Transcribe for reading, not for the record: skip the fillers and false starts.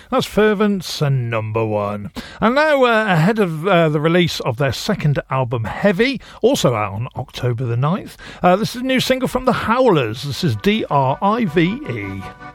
That's Fervent's number one. And now, ahead of the release of their second album, Heavy, also out on October the 9th, this is a new single from The Howlers. This is DRIVE.